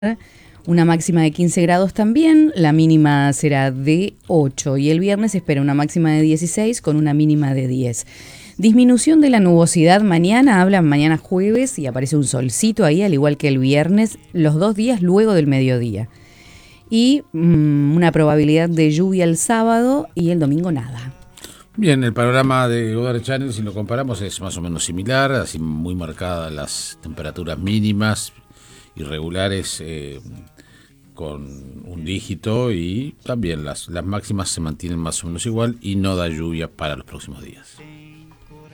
una máxima de 15 grados también, la mínima será de 8 y el viernes se espera una máxima de 16 con una mínima de 10. Disminución de la nubosidad mañana, hablan mañana jueves y aparece un solcito ahí, al igual que el viernes, los 2 días luego del mediodía. Y una probabilidad de lluvia el sábado y el domingo nada. Bien, el panorama de Weather Channel, si lo comparamos, es más o menos similar, así muy marcadas las temperaturas mínimas, irregulares, con un dígito, y también las máximas se mantienen más o menos igual y no da lluvia para los próximos días.